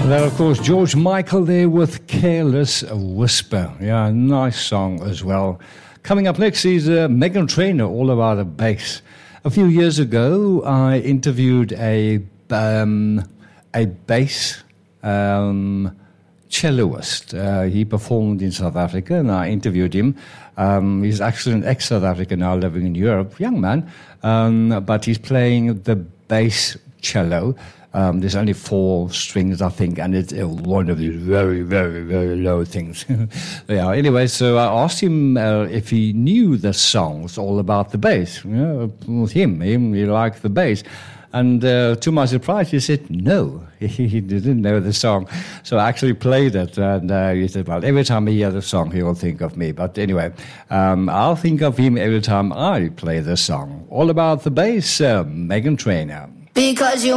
That, of course, George Michael there with Careless Whisper. Yeah, nice song as well. Coming up next is Meghan Trainor, all about the bass. A few years ago, I interviewed a bass celloist. He performed in South Africa, and I interviewed him. He's actually an ex-South African now living in Europe, young man, but he's playing the bass cello. There's only 4 strings, I think, and it's one of these very, very, very low things. Yeah. Anyway, so I asked him if he knew the songs all about the bass. With him, he liked the bass. And to my surprise, he said no, he didn't know the song. So I actually played it, and he said, well, every time he hears the song, he will think of me. But anyway, I'll think of him every time I play the song. All about the bass, Meghan Trainor. Because you